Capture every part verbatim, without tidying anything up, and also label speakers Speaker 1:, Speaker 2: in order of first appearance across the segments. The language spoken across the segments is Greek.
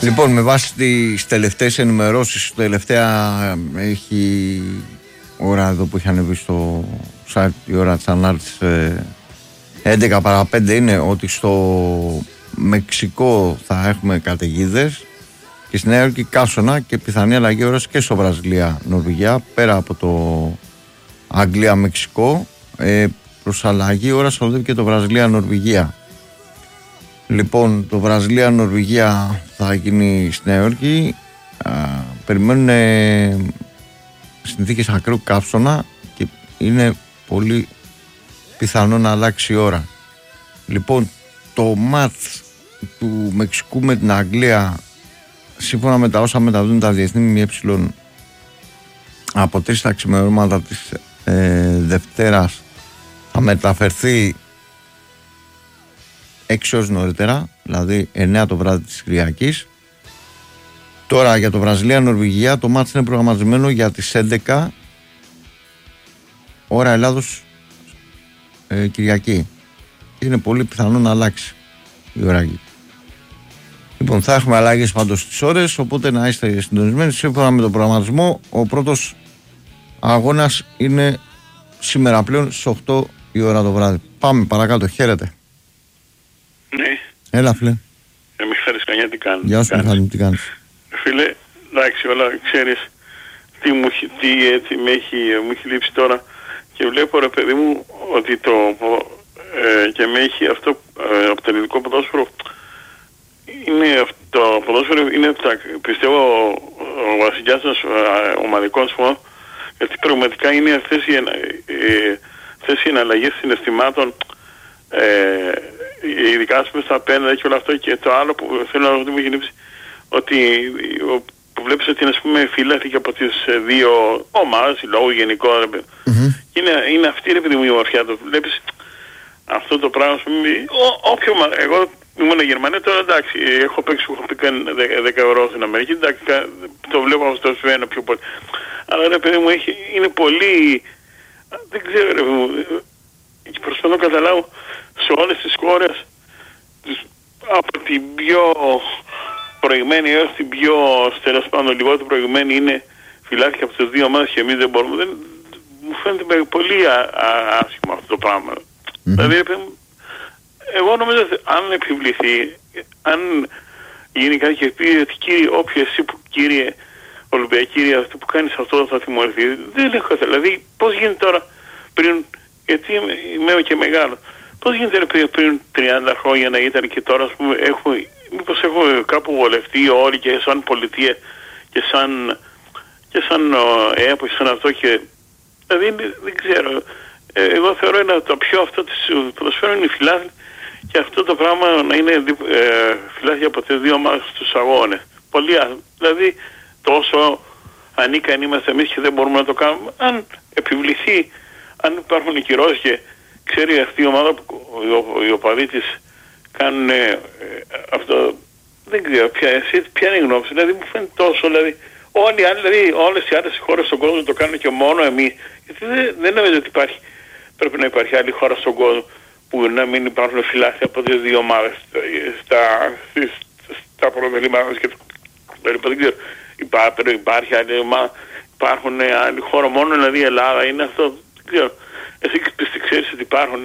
Speaker 1: Λοιπόν, με βάση τις τελευταίες ενημερώσεις, τελευταία έχει ώρα εδώ που έχει ανεβεί στο site η ώρα της ανάρτησης έντεκα παρά πέντε είναι ότι στο Μεξικό θα έχουμε καταιγίδες και στη Νέα Υόρκη καύσωνα και πιθανή αλλαγή ώρας και στο Βραζιλία Νορβηγία, πέρα από το Αγγλία Μεξικό, ε, προς αλλαγή ώρας οδεύει και το Βραζιλία Νορβηγία. Λοιπόν, το Βραζιλία Νορβηγία θα γίνει στη Νέα Υόρκη. Α, περιμένουν ε, συνθήκες ακραίου καύσωνα και είναι πολύ πιθανό να αλλάξει η ώρα. Λοιπόν, το μάτς του Μεξικού με την Αγγλία, σύμφωνα με τα όσα μεταδούν τα διεθνή ΜΕ, από τρεις τα ξημερώματα της ε, Δευτέρας θα μεταφερθεί έξι ώρες νωρίτερα, δηλαδή εννιά το βράδυ της Κυριακής. Τώρα για το Βραζιλία-Νορβηγία το μάτς είναι προγραμματισμένο για τις έντεκα ώρα Ελλάδος ε, Κυριακή. Είναι πολύ πιθανό να αλλάξει η ώρα. Λοιπόν, θα έχουμε αλλαγές πάντως στις ώρες, οπότε να είστε συντονισμένοι. Σύμφωνα με τον προγραμματισμό, ο πρώτος αγώνας είναι σήμερα πλέον στις οκτώ η ώρα το βράδυ. Πάμε παρακάτω, χαίρετε.
Speaker 2: Ναι.
Speaker 1: Έλα, φίλε.
Speaker 2: Ε, Μιχάλης Κανιά, τι κάνεις?
Speaker 1: Γεια σου, Μιχάλη, τι κάνεις?
Speaker 2: Φίλε, εντάξει, όλα ξέρεις τι, μου, τι έτσι με έχει, μου έχει λείψει τώρα και βλέπω, ρε παιδί μου, ότι το ε, και με έχει αυτό ε, από το ελληνικό ποδόσφαιρο είναι, το ποδόσφαιρο είναι, πιστεύω, ο βασιλιάς των ομαδικών σπορ, γιατί πραγματικά είναι αυτές οι, ε, αυτές οι εναλλαγές συναισθημάτων, ε, ειδικά ας πούμε στα απέναντι και όλο αυτό. Και το άλλο που θέλω να μου έχει λείψει, ότι που βλέπεις ότι είναι, ας πούμε, φύλαθη από τις δύο ομάδες, λόγω γενικό, mm-hmm. είναι, είναι αυτή, ρε παιδί μου, η ομορφιά του. Βλέπεις αυτό το πράγμα, ας πούμε, ό, όποιο, εγώ ήμουν Γερμανία, τώρα εντάξει, έχω παίξει, έχω πει δέκα ευρώ στην Αμερική, εντάξει, το βλέπω αυτό το συμβαίνει πιο πολύ. Αλλά, ρε παιδί μου, έχει, είναι πολύ, δεν ξέρω, ρε παιδί μου, και προσπαθώ να καταλάβω σε όλες τις χώρες, από την πιο προηγμένη έως την πιο, τέλος πάντων, λιγότερο προηγμένη, είναι φυλάχθηκε από τις δύο ομάδες και εμείς δεν μπορούμε. Δεν, μου φαίνεται πολύ α, α, άσχημα αυτό το πράγμα. Mm-hmm. Δηλαδή, εγώ νομίζω ότι αν επιβληθεί, αν γίνει κάτι και πει ότι κύριε, όποιο εσύ που κύριε Ολυμπιακή, κύριε αυτό που κάνεις αυτό θα τιμωρηθεί. Δεν έχω, δηλαδή πώς γίνεται τώρα πριν, γιατί είμαι, είμαι και μεγάλο, πώς γίνεται πριν, πριν τριάντα χρόνια να ήταν και τώρα, ας πούμε, έχουμε, μήπως έχουμε κάπου βολευτεί όλοι και σαν πολιτεία και σαν και σαν ΕΠΟ και σαν αυτό και δηλαδή δεν ξέρω. Ε, εγώ θεωρώ ένα το πιο αυτό της ποδοσφαίρου είναι η φιλάθλη και αυτό το πράγμα να είναι ε, φιλάθλη από τις δύο ομάδες στους αγώνες. Πολύ, δηλαδή τόσο ανίκανοι είμαστε εμείς και δεν μπορούμε να το κάνουμε. Αν επιβληθεί, αν υπάρχουν κυρώσεις και ξέρει αυτή η ομάδα που οι οπαδοί της κάνουν ε, αυτό, δεν ξέρω ποια, εσύ, ποια είναι η γνώμη. Δηλαδή μου φαίνεται τόσο, δηλαδή όλοι οι άλλοι, δηλαδή όλες οι άλλες χώρες στον κόσμο το κάνουν και μόνο εμείς. Γιατί δεν, δεν νομίζω ότι υπάρχει, πρέπει να υπάρχει άλλη χώρα στον κόσμο που να μην υπάρχουν φιλάθλοι από τις δύο ομάδες στα, στα, στα πρωταθλήματα και δεν ξέρω. Υπάρχει, υπάρχει άλλη ομάδα, υπάρχουν άλλη χώρα, μόνο δηλαδή η Ελλάδα είναι αυτό, δεν ξέρω. Εσύ ξέρεις ότι υπάρχουν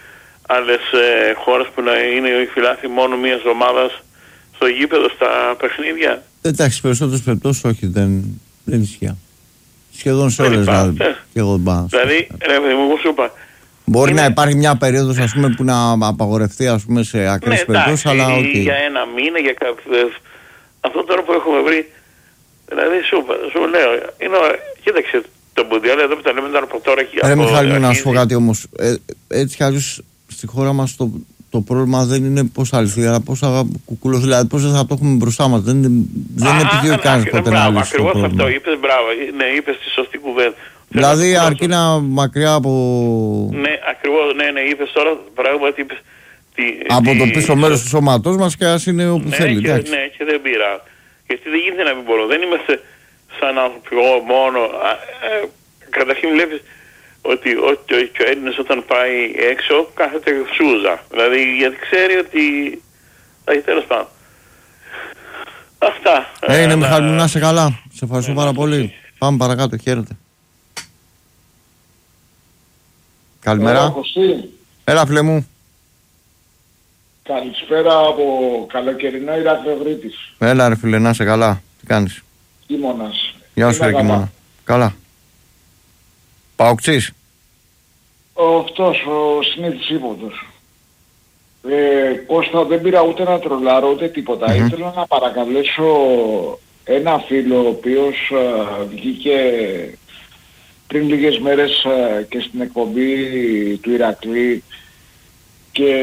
Speaker 2: άλλες ε, χώρες που να είναι οι φιλάθλοι μόνο μιας ομάδας στο γήπεδο, στα παιχνίδια?
Speaker 1: Εντάξει, περισσότερες περιπτώσεις όχι, δεν, δεν ισχύει. Σχεδόν σε όλες δηλαδή. Και εγώ δεν πάω.
Speaker 2: Δηλαδή, ρε παιδί μου, σου είπα.
Speaker 1: Μπορεί είναι... να υπάρχει μια περίοδος, ας πούμε, που να απαγορευτεί, ας πούμε, σε ακραίες ναι, περιπτώσεις, αλλά όχι. Okay.
Speaker 2: Για ένα μήνα, για κάποιες. Αυτό τώρα που έχουμε βρει. Δηλαδή, σου, σου λέω, είναι, κοίταξε, το Μουντιάλ εδώ που τα λέμε ήταν από τώρα και
Speaker 1: από... Ρε Μιχάλη, να σου πω κάτι όμως. Ε, έτσι κι αλλιώς στη χώρα μας το, το πρόβλημα δεν είναι πώς αληθεία, αλλά πώς κουκούλο, δηλαδή πώς θα το έχουμε μπροστά μας. Δεν, δεν επιδιώκει κανείς ποτέ να λύσει το πρόβλημα.
Speaker 2: Ακριβώς αυτό είπες, μπράβο, ναι, είπες τη σωστή κουβέντα.
Speaker 1: Δηλαδή αρκεί να μακριά από...
Speaker 2: Ναι, ακριβώς, ναι, ναι, είπες τώρα, πράγματι είπες... Τι,
Speaker 1: από
Speaker 2: τι,
Speaker 1: το πίσω μέρος του σώματός μας και ας είναι όπου
Speaker 2: ναι,
Speaker 1: θέλει.
Speaker 2: Και, ναι, και δεν πειρά. Γιατί δεν γίνεται να μην μπορώ. Δεν είμαστε σαν άνθρωποι μόνο. Ε, καταρχήν βλέπεις ότι ο, ο Έλληνας όταν πάει έξω κάθεται σούζα. Δηλαδή γιατί ξέρει ότι... Δηλαδή τέλος πάντων. Αυτά.
Speaker 1: Ε, είναι
Speaker 2: ε,
Speaker 1: Μιχάλη μου, να είσαι καλά. Σε ευχαριστώ πάρα πολύ. Πάμε παρακάτω, χαίρετε. Καλημέρα. Έλα, φίλε μου.
Speaker 3: Καλησπέρα από καλοκαιρινό Ηρακλειογρήτης.
Speaker 1: Έλα ρε φίλε, να είσαι καλά. Τι κάνεις?
Speaker 3: Κίμωνας.
Speaker 1: Γεια σου ρε Κίμωνα. Καλά. Παοξής.
Speaker 3: Αυτός ο συνήθις ύποπτος. Ε, Κώστα, δεν πήρα ούτε να τρολάρω ούτε τίποτα. Mm-hmm. Ήθελα να παρακαλέσω ένα φίλο ο οποίος α, βγήκε πριν λίγες μέρες α, και στην εκπομπή του Ηρακλή και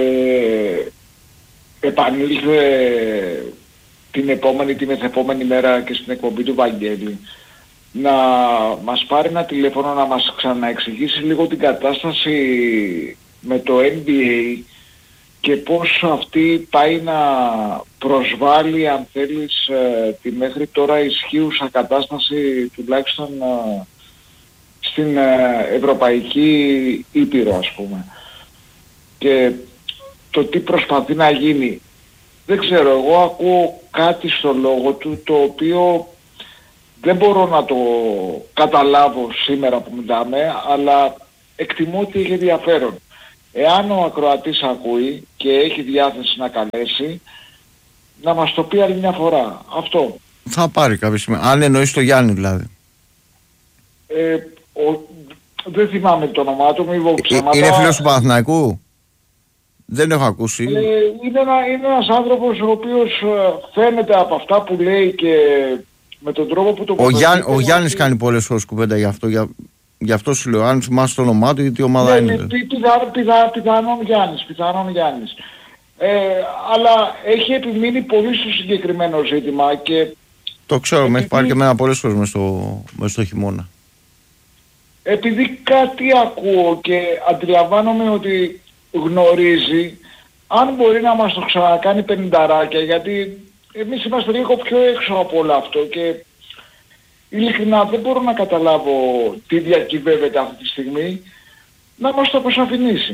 Speaker 3: επανήλθε την επόμενη, την μεθεπόμενη μέρα και στην εκπομπή του Βαγγέλη, να μας πάρει ένα τηλέφωνο να μας ξαναεξηγήσει λίγο την κατάσταση με το N B A και πώς αυτή πάει να προσβάλλει, αν θέλεις, τη μέχρι τώρα ισχύουσα κατάσταση τουλάχιστον στην Ευρωπαϊκή Ήπειρο, ας πούμε. Και το τι προσπαθεί να γίνει. Δεν ξέρω, εγώ ακούω κάτι στο λόγο του το οποίο δεν μπορώ να το καταλάβω σήμερα που μιλάμε, αλλά εκτιμώ ότι έχει ενδιαφέρον. Εάν ο ακροατής ακούει και έχει διάθεση να καλέσει, να μας το πει άλλη μια φορά. Αυτό.
Speaker 1: Θα πάρει κάποια στιγμή. Αν εννοείς το Γιάννη δηλαδή.
Speaker 3: Ε, ο, δεν θυμάμαι το όνομά του, μη
Speaker 1: ψέματα. Είναι φίλος του Παναθηναϊκού? Δεν έχω ακούσει.
Speaker 3: Ε, είναι, ένα, είναι ένας άνθρωπος ο οποίος φαίνεται από αυτά που λέει και με τον τρόπο που το
Speaker 1: Ο, Γιάν, ο Γιάννης κάνει πολλές φορές κουβέντα γι' αυτό. Για, γι' αυτό σου λέω, αν θυμάσαι το όνομά του, γιατί η ομάδα
Speaker 3: ναι,
Speaker 1: είναι.
Speaker 3: Πι, πι, πι, πιθανόν Γιάννης, πιθανόν Γιάννης. Ε, αλλά έχει επιμείνει πολύ στο συγκεκριμένο ζήτημα και...
Speaker 1: Το ξέρω, με έχει πάρει και εμένα πολλές φορές μες στο, μες στο χειμώνα.
Speaker 3: Επειδή κάτι ακούω και αντιλαμβάνομαι ότι γνωρίζει, αν μπορεί να μας το ξανακάνει πενηνταράκια, γιατί εμείς είμαστε λίγο πιο έξω από όλο αυτό και ειλικρινά δεν μπορώ να καταλάβω τι διακυβεύεται αυτή τη στιγμή, να μας το αποσαφηνίσει.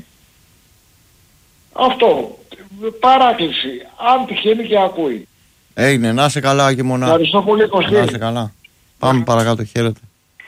Speaker 3: Αυτό. Παράκληση. Αν τυχαίνει και ακούει.
Speaker 1: Έγινε. Να είσαι καλά και μονά.
Speaker 3: Ευχαριστώ πολύ, Κωστή.
Speaker 1: Να είσαι καλά. Πάμε παρακάτω. Χαίρετε.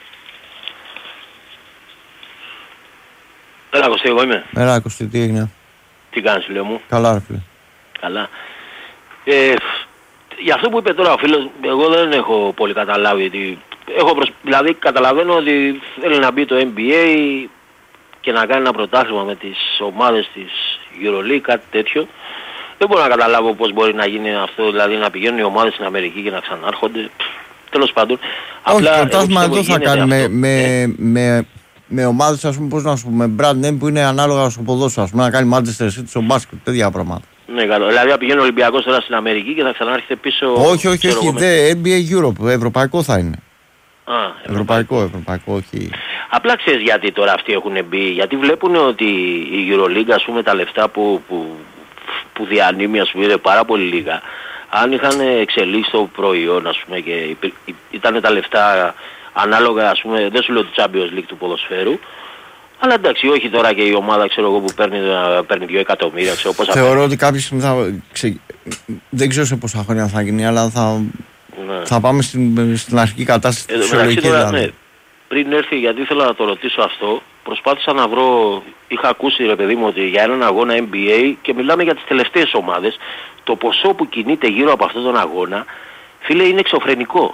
Speaker 4: Έλα Κωστή, εγώ είμαι.
Speaker 1: Έλα Κωστή, τι έγινε?
Speaker 4: Τι κάνεις φίλε μου?
Speaker 1: Καλά ρε φίλε.
Speaker 4: Καλά. Ε, για αυτό που είπε τώρα ο φίλος, εγώ δεν έχω πολύ καταλάβει. Γιατί έχω προσ... Δηλαδή καταλαβαίνω ότι θέλει να μπει το N B A και να κάνει ένα πρωτάθλημα με τις ομάδες της EuroLeague, κάτι τέτοιο. Δεν μπορώ να καταλάβω πώς μπορεί να γίνει αυτό, δηλαδή να πηγαίνουν οι ομάδες στην Αμερική και να ξανάρχονται. Τέλος πάντων.
Speaker 1: Όχι, το πρωτάθλημα εδώ θα κάνει με, με, ε. με, με ομάδες, ας πούμε, πώς να σου πούμε, brand name που είναι ανάλογα στο ποδόσφαιρο, ας πούμε, να κάνει Manchester City στο μπάσκετ, τέτοια πράγματα.
Speaker 4: Ναι, καλό. Δηλαδή να πηγαίνει ο Ολυμπιακός τώρα στην Αμερική και θα ξανάρχεται πίσω...
Speaker 1: Όχι, όχι, όχι, δε, N B A Europe, ευρωπαϊκό θα είναι.
Speaker 4: Α, ευρωπαϊκό,
Speaker 1: ευρωπαϊκό, ευρωπαϊκό, όχι.
Speaker 4: Απλά ξέρεις γιατί τώρα αυτοί έχουν μπει, γιατί βλέπουν ότι η EuroLeague, ας πούμε, τα λεφτά που, που, που διανύμει, ας πούμε, είναι πάρα πολύ λίγα. Αν είχαν εξελίξει το προϊόν, ας πούμε, και ήταν τα λεφτά ανάλογα, ας πούμε, δεν σου λέω του Champions League του ποδοσφαίρου, αλλά εντάξει, όχι τώρα και η ομάδα, ξέρω εγώ, που παίρνει, παίρνει δύο εκατομμύρια, ξέρω πόσα.
Speaker 1: Θεωρώ ότι κάποια στιγμή θα... Ξε... Δεν ξέρω σε πόσα χρόνια θα γίνει, αλλά θα, ναι. θα πάμε στην, στην αρχική κατάσταση της φυσιολογικής δηλαδή. Ναι.
Speaker 4: Πριν έρθει, γιατί ήθελα να το ρωτήσω αυτό, προσπάθησα να βρω, είχα ακούσει ρε παιδί μου ότι για έναν αγώνα N B A και μιλάμε για τις τελευταίες ομάδες, το ποσό που κινείται γύρω από αυτόν τον αγώνα, φίλε, είναι εξωφρενικό.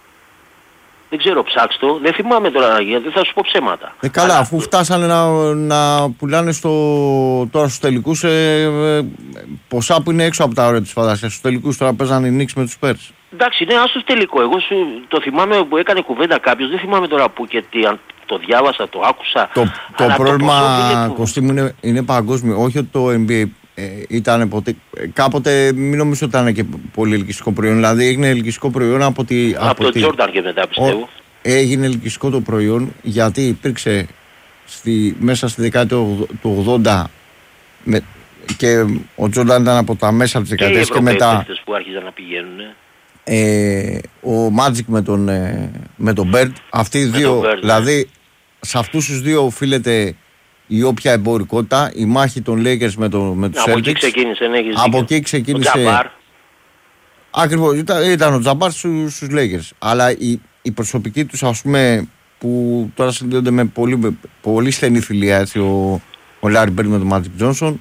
Speaker 4: Δεν ξέρω, ψάξτε το. Δεν θυμάμαι τώρα γιατί θα σου πω ψέματα.
Speaker 1: Ε, καλά, αλλά αφού αυτό... φτάσανε να, να πουλάνε στο, τώρα στους τελικούς ε, ε, ποσά που είναι έξω από τα όρια της φαντασίας. Στους τελικούς τώρα παίζανε οι Knicks με τους Spurs.
Speaker 4: Εντάξει, ναι, άστος τελικό. Εγώ σου, το θυμάμαι που έκανε κουβέντα κάποιος. Δεν θυμάμαι τώρα που και τι, αν το διάβασα, το άκουσα.
Speaker 1: Το, το πρόβλημα, Κωστή μου, είναι, είναι παγκόσμιο. Όχι ότι το N B A ε, ήταν ποτέ, κάποτε, μην νομίζω ότι ήταν και πολύ ελκυστικό προϊόν. Δηλαδή έγινε ελκυστικό προϊόν από τη...
Speaker 4: Από, από το Jordan και μετά πιστεύω. Ο,
Speaker 1: έγινε ελκυστικό το προϊόν γιατί υπήρξε στη, μέσα στη δεκαετία του ογδόντα με, και ο Jordan ήταν από τα μέσα της δεκαετίας και, και μετά
Speaker 4: που άρχιζαν να πηγαίνουν.
Speaker 1: Ε, ο Magic με τον, ε, με τον Bird, αυτοί οι δύο, Bird, δηλαδή ναι. Σε αυτούς τους δύο οφείλεται η όποια εμπορικότητα, η μάχη των Lakers με, το, με τους
Speaker 4: από
Speaker 1: Celtics.
Speaker 4: Εκεί ξεκίνησε, ναι,
Speaker 1: από εκεί ξεκίνησε. Ακριβώς, ήταν, ήταν ο Τζαμπάρ στους, στους Lakers. Αλλά η, η προσωπική τους, ας πούμε, που τώρα συνδέονται με πολύ, με πολύ στενή φιλία, έτσι, ο, ο Λάρι Μπέρντ με τον Μάτζικ Τζόνσον.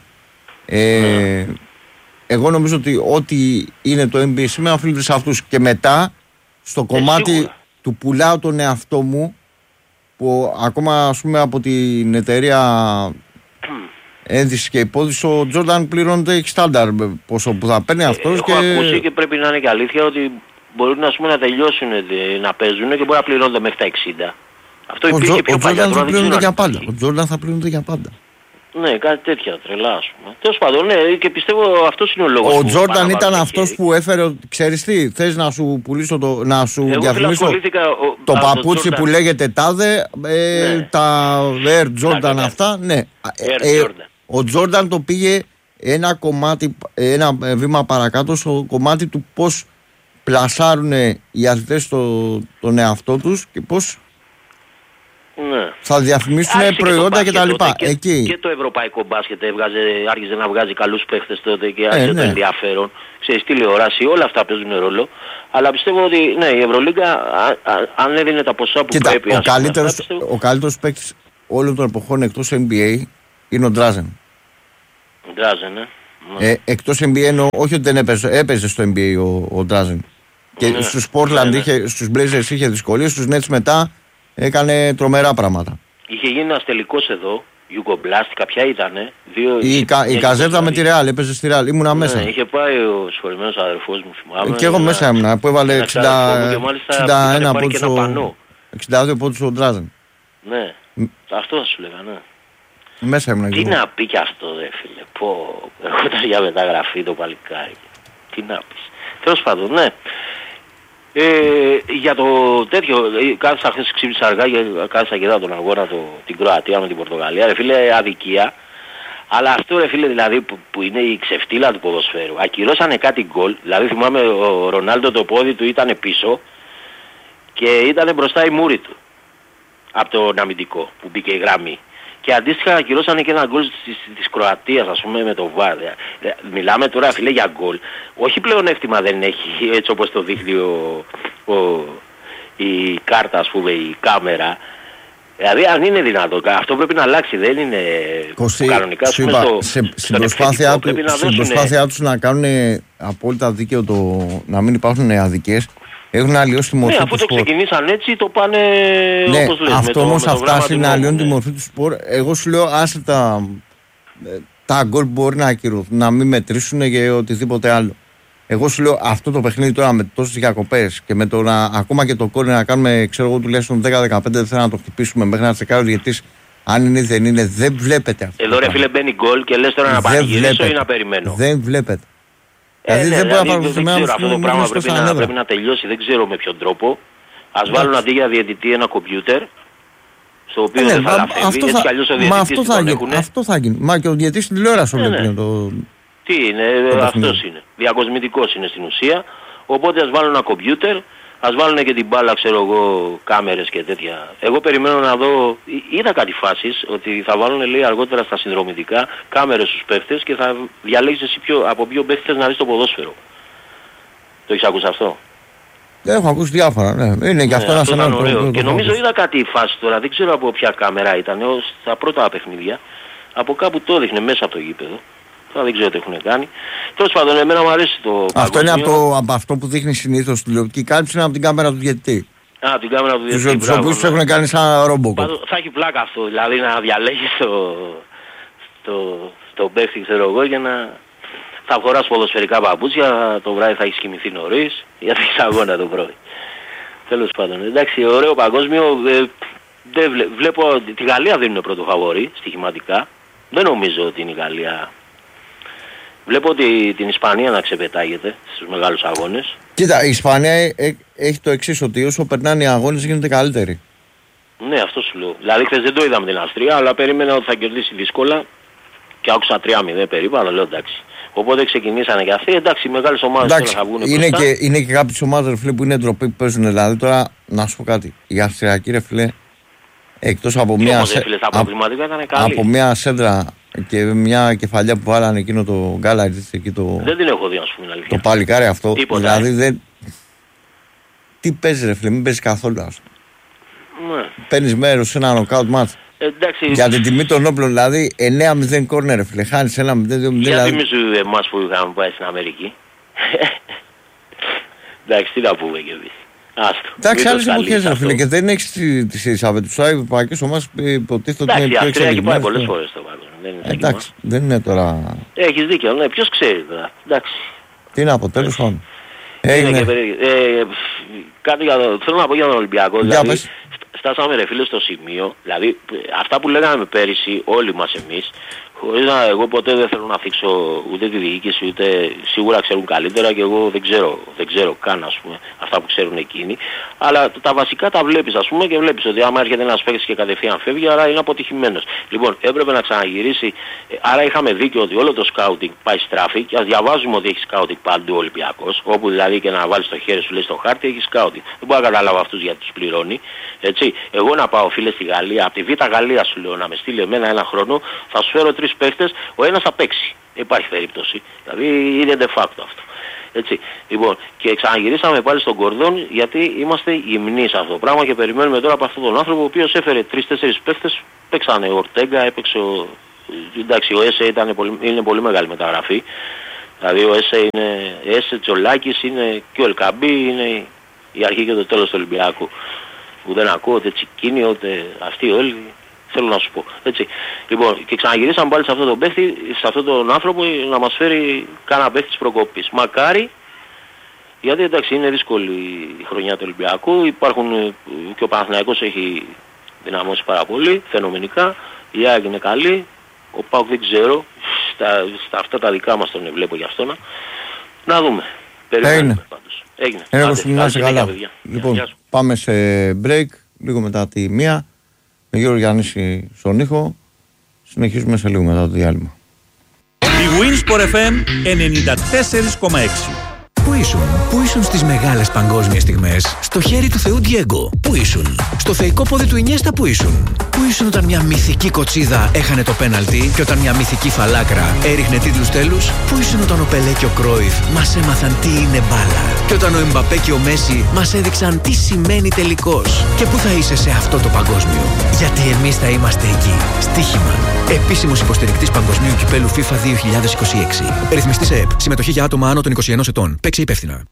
Speaker 1: Ε, mm. Εγώ νομίζω ότι ό,τι είναι το N B A σήμερα οφείλεται σε αυτούς. Και μετά, στο κομμάτι ε, του πουλάω τον εαυτό μου, που ακόμα, ας πούμε, από την εταιρεία ένδυση και υπόδειση, ο Τζόρνταν πληρώνεται έχει στάνταρ πόσο που θα παίρνει αυτός.
Speaker 4: Έχω
Speaker 1: και...
Speaker 4: ακούσει και πρέπει να είναι και αλήθεια ότι μπορούν, ας πούμε, να τελειώσουν να παίζουν και μπορεί να πληρώνονται μέχρι τα εξήντα. Αυτό ο υπήρχε Τζο, πιο παλιά.
Speaker 1: Ο Τζόρνταν για πάντα. Ο Τζόρνταν θα πληρώνεται για πάντα.
Speaker 4: Ναι, κάτι τέτοια τρελά, ας πούμε. Τέλος πάντων, ναι, και πιστεύω αυτός είναι ο λόγος.
Speaker 1: Ο Τζόρνταν ήταν αυτός που έφερε, ξέρεις τι, θες να σου πουλήσω το, να σου διαφημίσω το παπούτσι που λέγεται τάδε, ε, ναι. τα Air Jordan αυτά, ναι. Ε, ε, ο Τζόρνταν το πήγε ένα κομμάτι, ένα βήμα παρακάτω στο κομμάτι του πώς πλασάρουν οι αθλητές το, τον εαυτό τους και πώς
Speaker 4: ναι.
Speaker 1: θα διαφημίσουν προϊόντα κτλ.
Speaker 4: Και,
Speaker 1: Εκεί.
Speaker 4: Και το ευρωπαϊκό μπάσκετ έβγαζε, άρχιζε να βγάζει καλούς παίχτες τότε και άρχισε ε, ναι. το ενδιαφέρον. Ξέρεις, τηλεόραση, όλα αυτά παίζουν ρόλο. Αλλά πιστεύω ότι ναι, η Ευρωλίγκα, αν έδινε τα ποσά που Κοίτα, πρέπει...
Speaker 1: Ο καλύτερος, πιστεύω... ο καλύτερος παίκτης όλων των εποχών εκτός N B A είναι ο Ντράζεν.
Speaker 4: Ντράζεν, ναι.
Speaker 1: Ε, εκτός N B A εννοώ, όχι ότι δεν έπαιζε, έπαιζε στο N B A ο, ο Ντράζεν. Και ναι. στους Portland, ναι, ναι. στους Blazers είχε δυσκολίες, στους Nets μετά έκανε τρομερά πράγματα.
Speaker 4: Είχε γίνει ένας τελικός εδώ, Ιουγκομπλάστικα, ποια ήτανε. Δύο,
Speaker 1: η η, η Καζέτα με τη Ρεάλ, έπαιζε στη Ρεάλ, ήμουνα
Speaker 4: ναι,
Speaker 1: μέσα.
Speaker 4: Είχε πάει ο συγχωρημένος αδερφός μου, θυμάμαι.
Speaker 1: Και εγώ ένα, μέσα ήμουνα, που έβαλε εξήντα ένα πόντους ο... εξήντα δύο πόντους ο Ντράζεν.
Speaker 4: Ναι, mm. αυτό θα σου λέγα, ναι.
Speaker 1: Μέσα ήμουνα.
Speaker 4: Τι να πει κι αυτό, δε φίλε, πω, ερχόταν για μεταγραφή το παλικάρι. Τι να πεις. Τέλος πάντων, ναι. Ε, για το τέτοιο, κάθισα χθες ξύπνησα αργά και κάθισα και είδα τον αγώνα το, την Κροατία με την Πορτογαλία. Ρε φίλε, αδικία. Αλλά αυτό ρε φίλε δηλαδή που, που είναι η ξεφτύλα του ποδοσφαίρου. Ακυρώσανε κάτι γκολ, δηλαδή θυμάμαι ο Ρονάλντο το πόδι του ήταν πίσω και ήταν μπροστά η μούρη του από τον αμυντικό που μπήκε η γραμμή. Και αντίστοιχα ακυρώσανε και ένα γκολ της, της Κροατίας, ας πούμε, με το βαρ. Μιλάμε τώρα, φίλε, για γκολ. Όχι πλεονέκτημα δεν έχει, έτσι όπως το δείχνει ο, ο, η κάρτα, ας πούμε, η κάμερα. Δηλαδή, αν είναι δυνατό, αυτό πρέπει να αλλάξει, δεν είναι
Speaker 1: Κωστή,
Speaker 4: κανονικά.
Speaker 1: Σου είπα, στο, σε, στην προσπάθειά, του, στην δώσουν... προσπάθειά τους να κάνουν απόλυτα δίκαιο το να μην υπάρχουν αδικές. Έχουν αλλοιώσει τη μορφή
Speaker 4: ναι,
Speaker 1: του
Speaker 4: σπορ. Ναι, αφού το ξεκινήσαν έτσι το πάνε
Speaker 1: ναι,
Speaker 4: όπως λες.
Speaker 1: Αυτό όμως θα φτάσει να αλλοιώνει
Speaker 4: ναι.
Speaker 1: τη μορφή του σπορ. Εγώ σου λέω άσε τα, τα γκολ μπορεί να ακυρωθούν, να μην μετρήσουν και οτιδήποτε άλλο. Εγώ σου λέω αυτό το παιχνίδι τώρα με τόσες διακοπές και με το να ακόμα και το κόρνο να κάνουμε ξέρω εγώ τουλάχιστον δέκα δεκαπέντε δεν θέλω να το χτυπήσουμε μέχρι να τσεκάρω γιατί αν είναι δεν είναι δεν βλέπετε αυτό.
Speaker 4: Εδώ ρε φίλε μπαίνει γκολ και λες τώρα να πανηγυρίσω ή να περιμένω.
Speaker 1: Δεν βλέπετε.
Speaker 4: Ε,
Speaker 1: δηλαδή
Speaker 4: ναι,
Speaker 1: δεν
Speaker 4: δηλαδή,
Speaker 1: μπορεί να
Speaker 4: δεν ξέρω, αυτό το πράγμα πρέπει να, πρέπει να τελειώσει, δεν ξέρω με ποιον τρόπο. Ας yeah. βάλουν αντί για διαιτητή ένα κομπιούτερ, στο οποίο ε, ναι, δεν θα λαφεύει, έτσι κι αλλιώς ο διαιτητής τον έχουνε.
Speaker 1: Αυτό θα γίνει, μα και ο διαιτητής στην τηλεόραση
Speaker 4: ναι,
Speaker 1: ναι.
Speaker 4: το... Τι είναι, το αυτός είναι, διακοσμητικός είναι στην ουσία, οπότε ας βάλουν ένα κομπιούτερ, ας βάλουν και την μπάλα, ξέρω εγώ, κάμερες και τέτοια. Εγώ περιμένω να δω, είδα κάτι φάσεις, ότι θα βάλουν λέει αργότερα στα συνδρομητικά κάμερες στους παίχτες και θα διαλέγεις εσύ ποιο, από ποιο παίχτες να δεις το ποδόσφαιρο. Το έχεις ακούσει αυτό?
Speaker 1: Έχω ακούσει διάφορα, ναι. Είναι και αυτό, ναι, αυτό
Speaker 4: ένα ωραίο. Και νομίζω είδα κάτι φάση τώρα, δεν ξέρω από ποια κάμερα ήταν, στα πρώτα παιχνίδια, από κάπου το έδειχνε μέσα από το γήπεδο. Τώρα δεν ξέρω τι έχουν κάνει. Τέλος πάντων, εμένα μου αρέσει το
Speaker 1: αυτό παγκόσμιο. Είναι από, το, από αυτό που δείχνει συνήθως στη τηλεοπτική κάλυψη, είναι από την κάμερα του διαιτητή.
Speaker 4: Α, από την κάμερα του διαιτητή.
Speaker 1: Τους οποίους τους έχουν κάνει σαν ρόμποκο.
Speaker 4: Θα έχει πλάκα αυτό, δηλαδή να διαλέγεις το, το, το παίχτη, ξέρω εγώ, για να θα φοράς ποδοσφαιρικά παπούτσια, το βράδυ θα έχεις κοιμηθεί νωρίς, γιατί έχεις αγώνα το πρωί. Τέλος πάντων, εντάξει, ωραίο παγκόσμιο. Ε, δεν βλέ, βλέπω ότι τη Γαλλία δίνουν πρώτο φαβορί, στοιχηματικά. Δεν νομίζω ότι είναι η Γαλλία. Βλέπω ότι την Ισπανία να ξεπετάγεται στους μεγάλους αγώνες.
Speaker 1: Κοίτα, η Ισπανία ε, ε, έχει το εξής, ότι όσο περνάνε οι αγώνες γίνονται καλύτεροι.
Speaker 4: Ναι, αυτό σου λέω. Δηλαδή χθες δεν το είδαμε την Αυστρία, αλλά περίμενα ότι θα κερδίσει δύσκολα και άκουσα τρία μηδέν περίπου, αλλά λέω εντάξει. Οπότε ξεκινήσανε και αυτοί, εντάξει, οι μεγάλες ομάδες τώρα θα βγουν
Speaker 1: είναι μπροστά. Και, είναι και κάποιες ομάδες ρε φίλε που είναι ντροπή που παίζουν, δηλαδή τώρα να σου πω κάτι. Η Αυστριακή ρε φίλε, εκτός από μια,
Speaker 4: όμως, ρε, φίλε,
Speaker 1: α, από μια σέντρα Και μια κεφαλιά που βάλανε εκείνο το Γκάλαριτς εκεί το.
Speaker 4: Δεν την έχω δει, να σου πούμε αλήθεια.
Speaker 1: Το παλικάρι αυτό.
Speaker 4: Τίποτα.
Speaker 1: Δηλαδή δεν. Τι παίζει, ρε φίλε, μην παίζει καθόλου. Ναι. Παίρνει μέρος σε ένα νοκάουτ μάτς.
Speaker 4: Εντάξει.
Speaker 1: Για την τιμή των όπλων, δηλαδή εννέα μηδέν κόρνερ, ρε φίλε. Χάνει ένα μηδέν δύο μηδέν.
Speaker 4: Για
Speaker 1: δηλαδή...
Speaker 4: θυμίσου εμάς που είχαμε πάει στην Αμερική. Εντάξει, τι να πούμε κι εμείς. Άστο.
Speaker 1: Εντάξει, άλλες εποχές, ρε φίλε, και δεν έχεις τις Ελισάβετες. Τους ευρωπαϊκές ομάδες υποτίθεται ότι είναι πιο εξελιγμένες.
Speaker 4: Εντάξει, η Αυστρία έχει πάει πολλές φορές στο παγκόσμιο.
Speaker 1: Εντάξει, δεν είναι τώρα.
Speaker 4: Έχεις δίκιο, ναι, ποιος ξέρει τώρα. Εντάξει.
Speaker 1: Τι είναι από τέλος πάντων.
Speaker 4: Είναι και περίεργο. Ε, κάτι για το, θέλω να πω για τον Ολυμπιακό. Δηλαδή, φτάσαμε ρε φίλε στο σημείο, δηλαδή αυτά που λέγαμε πέρυσι όλοι μας εμείς, χωρίς να, εγώ ποτέ δεν θέλω να θίξω ούτε τη διοίκηση, ούτε σίγουρα ξέρουν καλύτερα και εγώ δεν ξέρω, δεν ξέρω καν ας πούμε αυτά που ξέρουν εκείνοι, αλλά τα βασικά τα βλέπεις ας πούμε και βλέπεις ότι άμα έρχεται ένας παίκτης και κατευθείαν φεύγει, άρα είναι αποτυχημένος. Λοιπόν, έπρεπε να ξαναγυρίσει, άρα είχαμε δίκιο ότι όλο το σκάουτινγκ πάει στράφη και ας διαβάζουμε ότι έχει σκάουτινγκ παντού ο Ολυμπιακός, όπου δηλαδή και να βάλεις το χέρι σου λέει στο χάρτη έχει σκάουτινγκ. Δεν μπορώ να καταλάβω αυτούς γιατί τους πληρώνει, έτσι. Εγώ να πάω φίλε στη Γαλλία, από τη Β' Γαλλία σου λέω να με στείλει εμένα ένα χρόνο, θα σου φέρω τρεις παίχτες, ο ένας θα παίξει. Υπάρχει περίπτωση. Δηλαδή είναι de facto αυτό. Έτσι. Λοιπόν, και ξαναγυρίσαμε πάλι στον κορδόν γιατί είμαστε γυμνοί σε αυτό το πράγμα και περιμένουμε τώρα από αυτόν τον άνθρωπο ο οποίος έφερε τρεις-τέσσερις παίχτες, παίξανε ο Ορτέγκα, έπαιξε ο... Εντάξει, ο Έσε ήταν πολύ... είναι πολύ μεγάλη μεταγραφή. Δηλαδή ο Έσε είναι Έσε, Τζολάκης, είναι και ο Ελκαμπή, είναι η αρχή και το τέλος του Ολυμπιακού. Που δεν ακούω ούτε Τσικίνη, ούτε αυτοί όλοι. Θέλω να σου πω. Έτσι. Λοιπόν, και ξαναγυρίσαμε πάλι σε αυτόν τον παίχτη, σε αυτόν τον άνθρωπο να μας φέρει κάνα παίχτη της προκοπής. Μακάρι, γιατί εντάξει είναι δύσκολη η χρονιά του Ολυμπιακού, υπάρχουν και ο Παναθηναϊκός έχει δυναμώσει πάρα πολύ, φαινομενικά, η ΑΕΚ είναι καλή, ο ΠΑΟΚ δεν ξέρω, στα, στα αυτά τα δικά μας τον βλέπω για αυτό να, να δούμε. Περιμένουμε πάντως. Έγινε.
Speaker 1: Έγινε. Να είσαι καλά. Λοιπόν, Γεια, πάμε σε break, λίγο μετά τη μία. Με Γιώργο Γιάννηση στον ήχο. Συνεχίζουμε σε λίγο μετά το διάλειμμα.
Speaker 5: Η Winsport εφ εμ ενενήντα τέσσερα κόμμα έξι.
Speaker 6: Πού ήσουν, πού ήσουν στις μεγάλες παγκόσμιες στιγμές, στο χέρι του Θεού Ντιέγκο, πού ήσουν, στο θεϊκό πόδι του Ινιέστα, πού ήσουν, πού ήσουν όταν μια μυθική κοτσίδα έχανε το πέναλτι και όταν μια μυθική φαλάκρα έριχνε τίτλους τέλους, πού ήσουν όταν ο Πελέ και ο Κρόιφ μας έμαθαν τι είναι μπάλα και όταν ο Εμπαπέ και ο Μέση μας έδειξαν τι σημαίνει τελικός και πού θα είσαι σε αυτό το παγκόσμιο, γιατί εμείς θα είμαστε εκεί. Στοίχημα. Επίσημος υποστηρικτής Παγκοσμίου Κυπέλου FIFA δύο χιλιάδες είκοσι έξι. Ρυθμιστής ΕΕΠ. Συμμετοχή για άτομα άνω των είκοσι ενός ετών. Παίξε υπεύθυνα.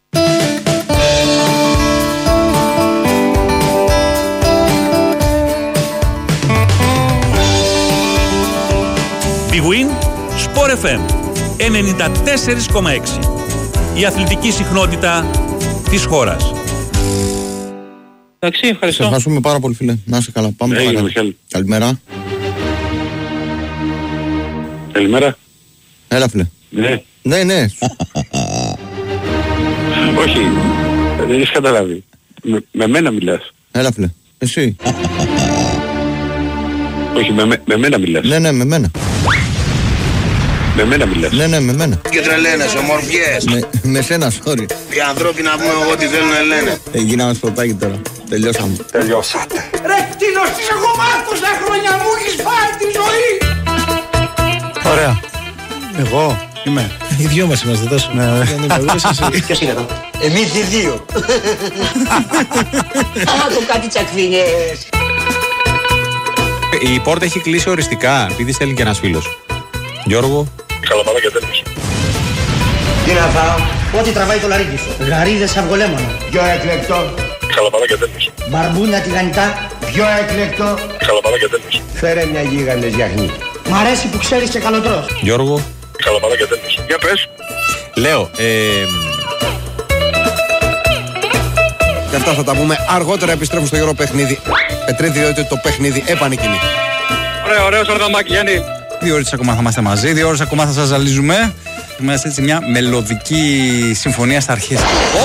Speaker 5: Big Win Sport εφ εμ ενενήντα τέσσερα κόμμα έξι. Η αθλητική συχνότητα της χώρας.
Speaker 2: Εντάξει, ευχαριστώ.
Speaker 1: Σε ευχαριστούμε πάρα πολύ, φίλε. Να είσαι καλά. Πάμε hey, παρακάτω. Καλημέρα.
Speaker 2: Καλημέρα.
Speaker 1: Έλα, φίλε.
Speaker 2: Ναι.
Speaker 1: Ναι, ναι.
Speaker 2: Όχι, δεν έχεις καταλάβει. Με, με μένα μιλάς.
Speaker 1: Έλα, φίλε. Εσύ.
Speaker 2: Όχι, με, με, με μένα μιλάς.
Speaker 1: Ναι, ναι, με μένα.
Speaker 2: Με μένα μιλάς.
Speaker 1: Ναι, ναι, με μένα.
Speaker 7: Και τρελαίνες, ομορφιές.
Speaker 1: Με, με σένα, sorry.
Speaker 7: Οι ανθρώποι να πούμε εγώ τι θέλουν να λένε.
Speaker 1: Ε, γίναμε σποτάκι τώρα. Τελειώσαμε.
Speaker 7: Τελειώσατε.
Speaker 8: Ρε κτίνος της εγώ μάρκωσα χρόνια μου έχεις φάει τη ζωή.
Speaker 9: Ωραία. Εγώ είμαι. Οι δυο μας είμαστε τόσο. Ναι,
Speaker 8: ποιος είναι εδώ? Εμείς οι δύο. Άκου κάτι τσακβίνιες.
Speaker 9: Η πόρτα έχει κλείσει οριστικά, επειδή στέλνει και ένας φίλος. Γιώργο.
Speaker 2: Καλαμάρα και τέλος.
Speaker 8: Τι να φάω? Ό,τι τραβάει το λαρίκι σου. Γαρίδες αυγολέμονο. Δυο εκλεκτό.
Speaker 2: Καλαμάρα και τέλος.
Speaker 8: Μπαρμπούνια τηγανιτά. Δυο εκλεκτό.
Speaker 2: Καλαμάρα και τέλος.
Speaker 8: Φέρε μια γίγαντες γιαχνή. Μ' αρέσει που ξέρεις και καλοτρός.
Speaker 9: Γιώργο.
Speaker 2: Καλαμάρα και τέλος. Για πες.
Speaker 9: Λέω, ε...
Speaker 10: Και αυτά θα τα πούμε αργότερα. Επιστρέφω στο Γιώργο παιχνίδι. Πετρίδη, διότι το παιχνίδι επανεκκινεί.
Speaker 2: Ωραία, ωραίο Σαρδαμάκι, Γιάννη.
Speaker 9: Δύο ώρες ακόμα θα είμαστε μαζί, δύο ώρες ακόμα θα σας ζαλίζουμε. Είμαστε έτσι μια μελωδική συμφωνία στα αρχές.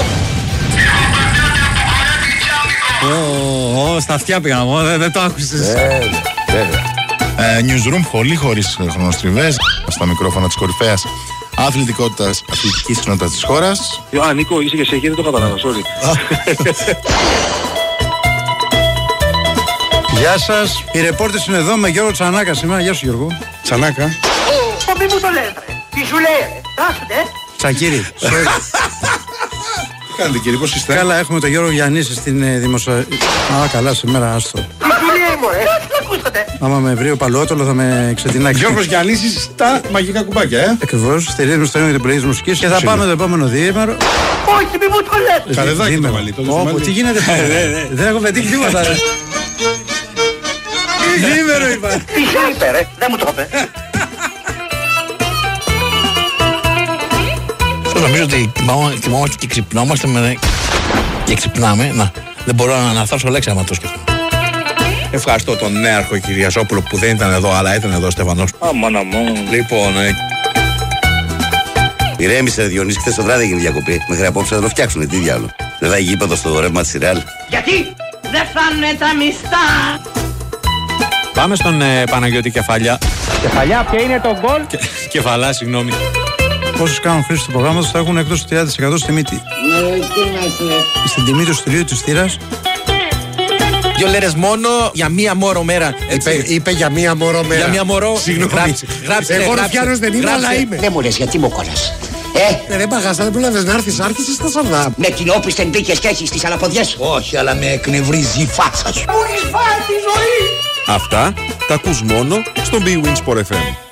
Speaker 9: Ω, στα αυτιά πήγα εγώ, δεν το άκουσες.
Speaker 10: Βέβαια.
Speaker 11: Newsroom, πολύ χωρίς χρονοστριβές. Στα μικρόφωνα της κορυφαίας αθλητικότητας, αθλητικής κοινότητας της χώρας.
Speaker 2: Α, Νίκο, είσαι και σε εκεί, δεν το καταλάβα, sorry.
Speaker 12: Γεια σας. Οι ρεπόρτες είναι εδώ με Γιώργο Τσανάκα σήμερα. Γεια σου Γιώργο.
Speaker 10: Τσανάκα.
Speaker 8: Ω, μη μου το λες ρε. Τι σου λέει ρε. Τάσετε.
Speaker 12: Τσακίρι.
Speaker 10: Κάντε κύριε, πώς είστε?
Speaker 12: Καλά, έχουμε τον Γιώργο Γιαννίση στην ε, δημοσιο... Α, καλά, σήμερα άστο.
Speaker 8: Τι σου λέει μωρέ. Τι ακούσατε.
Speaker 12: Άμα με βρει ο Παλαιότολο θα με ξετινάξει.
Speaker 10: Γιώργος Γιαννίσης στα μαγικά κουμπάκια, ε.
Speaker 12: Ακριβώς, στηρίζουμε στο ίδιο την πλοήγηση μουσικής και θα πάμε το επόμενο διήμερο.
Speaker 8: Όχι, μη μου το λες.
Speaker 10: Καρεδάκι το μαλλί, το
Speaker 12: Όπου, τι γίνεται. Δεν έχω πετύχει τίποτα. Διήμερο είπα.
Speaker 8: Τι σου είπε ρε. Δεν μου το είπε.
Speaker 13: Νομίζω ότι κοιμόμαστε και ξυπνόμαστε με... και ξυπνάμε. Να, δεν μπορώ να αναθάσω λέξη άμα το σκεφτώ.
Speaker 10: Ευχαριστώ τον νέαρχο Κυριασόπουλο που δεν ήταν εδώ, αλλά ήταν εδώ ο Στεφανός.
Speaker 13: Αμάνα μου.
Speaker 10: Λοιπόν, ε...
Speaker 14: ηρέμησε ρε Διονύση, χθες το βράδυ έγινε διακοπή. Μέχρι απόψε θα το φτιάξουνε, τι διάλο. Δεν θα έχει γήπεδο στο ρεύμα της Ρεάλ.
Speaker 8: Γιατί δεν φτάνουνε τα μισθά.
Speaker 9: Πάμε στον ε, Παναγιώτη Κεφαλιά.
Speaker 15: Κεφαλιά, ποια είναι το γκολ?
Speaker 9: Ke, κεφαλά, συγγνώμη.
Speaker 12: Όσους κάνουν χρήση του προγράμματος θα έχουν εκτός του τριάντα τοις εκατό στη τιμή. Στην τιμή του στηρίου της θύρας.
Speaker 13: Δύο λέρες μόνο για μία μόρο μέρα.
Speaker 10: Είπε, είπε για μία μόρο μέρα.
Speaker 13: Για μία μόρο.
Speaker 10: Συγγνώμη.
Speaker 13: Γράψε, γράψε,
Speaker 10: Εγώ
Speaker 13: γράψε,
Speaker 10: Ρουφιάνος δεν είμαι,
Speaker 13: γράψε.
Speaker 10: αλλά είμαι.
Speaker 8: Δεν μου λες γιατί μου κόλλας. Ε,
Speaker 10: Ε, ρε Παγάστα, δεν πρόλαβες να έρθεις, άρχισες στα σαρδά.
Speaker 8: με την όπισθεν μπήκες και έχεις τις αναποδιές.
Speaker 13: Όχι, αλλά με εκνευρίζει η φάτσα σου.
Speaker 8: Μου έχεις φάει τη ζωή.
Speaker 16: Αυτά τα ακούς μόνο στο Big Win Sport εφ εμ.